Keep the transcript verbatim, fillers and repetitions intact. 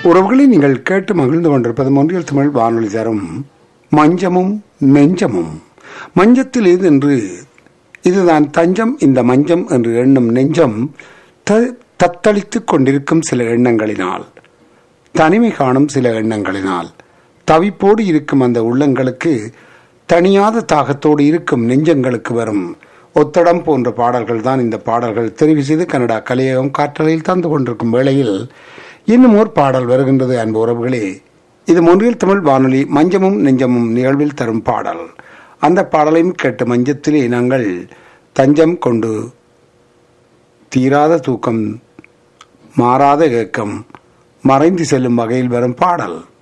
உறவுகளை நீங்கள் கேட்டு மகிழ்ந்து கொண்டிருப்பது ஒன்றியல் தமிழ் வானொலி தரும் மஞ்சமும் நெஞ்சமும். மஞ்சத்தில் இது என்று இதுதான் தஞ்சம். இந்த மஞ்சம் என்று எண்ணும் நெஞ்சம் தத்தளித்துக் கொண்டிருக்கும் சில எண்ணங்களினால், தனிமை காணும் சில எண்ணங்களினால், தவிப்போடு இருக்கும் அந்த உள்ளங்களுக்கு, தனியாத தாகத்தோடு இருக்கும் நெஞ்சங்களுக்கு வரும் ஒத்தடம் போன்ற பாடல்கள் தான் இந்த பாடல்கள் தெரிவு செய்து கனடா கலையகம் காற்றலையில் தந்து கொண்டிருக்கும் வேளையில் இன்னும் ஒரு பாடல் வருகின்றது. அன்பு உறவுகளே, இது ஒன்றியல் தமிழ் வானொலி மஞ்சமும் நெஞ்சமும் நிகழ்வில் தரும் பாடல். அந்த பாடலையும் கேட்டு மஞ்சத்திலே நாங்கள் தஞ்சம் கொண்டு தீராத தூக்கம், மாறாத ஏக்கம், மறைந்து செல்லும் வகையில் வரும் பாடல்.